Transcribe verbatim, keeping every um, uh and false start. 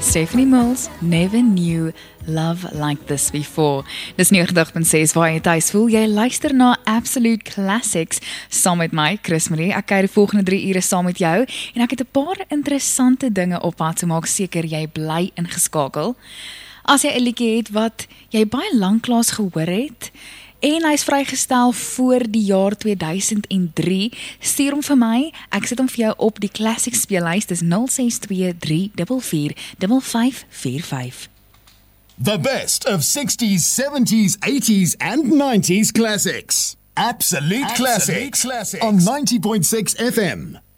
Stephanie Mills, Never Knew Love Like This Before. Dis negentig punt ses waar jy thuis voel. Jy luister na Absolute Classics saam met my, Chris Marie. Ek kyk die volgende drie ure saam met jou en ek het 'n paar interessante dinge op pad, so maak seker jy bly ingeskakel. As jy 'n liedjie het wat jy baie lanklaas gehoor het en hy's vrygestel voor die jaar twee duisend drie, stuur hom vir my. Ek sit hom vir jou op die Classic speellys. Dis nul ses twee drie vier vier vyf vyf vier vyf. The best of sixties, seventies, eighties and nineties classics. Absolute, Absolute classics. classics on ninety point six F M.